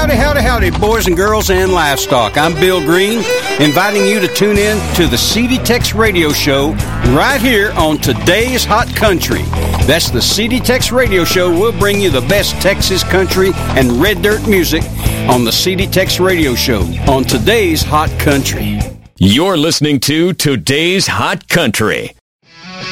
Howdy, howdy, howdy, boys and girls and livestock. I'm Bill Green, inviting you to tune in to the CD Tex Radio Show right here on Today's Hot Country. That's the CD Tex Radio Show. We'll bring you the best Texas country and red dirt music on the CD Tex Radio Show on Today's Hot Country. You're listening to Today's Hot Country